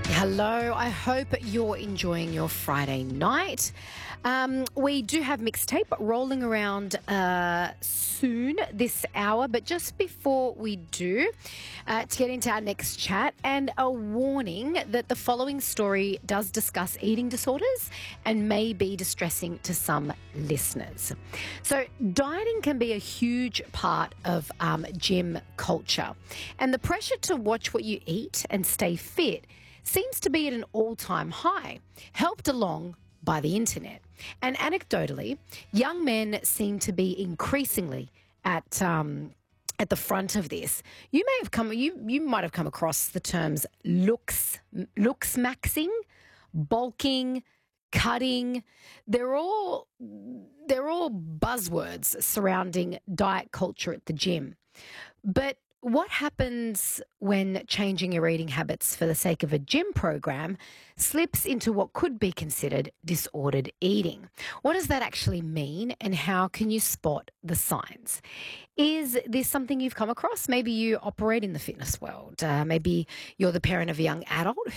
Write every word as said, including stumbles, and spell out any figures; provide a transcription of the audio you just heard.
Hello, I hope you're enjoying your Friday night. Um, we do have mixtape rolling around uh, soon this hour, but just before we do, uh, to get into our next chat, and a warning that the following story does discuss eating disorders and may be distressing to some listeners. So, dieting can be a huge part of um, gym culture, and the pressure to watch what you eat and stay fit seems to be at an all-time high, helped along by the internet. And anecdotally, young men seem to be increasingly at um, at the front of this. You may have come, you you might have come across the terms looks looks maxing, bulking, cutting. They're all they're all buzzwords surrounding diet culture at the gym. But what happens when changing your eating habits for the sake of a gym program slips into what could be considered disordered eating? What does that actually mean, and how can you spot the signs? Is this something you've come across? Maybe you operate in the fitness world. Uh, maybe you're the parent of a young adult